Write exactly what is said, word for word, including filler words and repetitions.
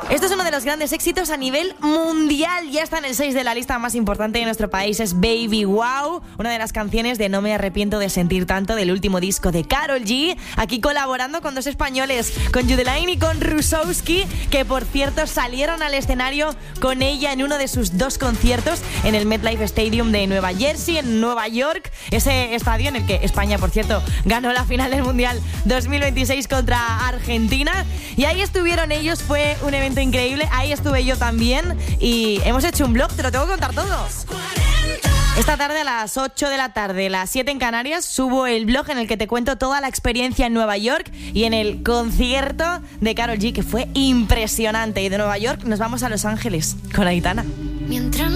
Esto es uno de los grandes éxitos a nivel mundial. Ya está en el seis de la lista más importante de nuestro país. Es Baby Wow, una de las canciones de No me arrepiento de sentir tanto del último disco de Karol G. Aquí colaborando con dos españoles, con Judelaine y con Rusowski, que por cierto salieron al escenario con ella en uno de sus dos conciertos en el MetLife Stadium de Nueva Jersey, en Nueva York. Ese estadio en el que España, por cierto, ganó la final del Mundial dos mil veintiséis contra Argentina. Y ahí estuvieron ellos, fue un evento increíble. Ahí estuve yo también y hemos hecho un vlog, te lo tengo que contar todo. Esta tarde a las ocho de la tarde, las siete en Canarias, subo el vlog en el que te cuento toda la experiencia en Nueva York y en el concierto de Karol G, que fue impresionante. Y de Nueva York nos vamos a Los Ángeles con Aitana. Mientras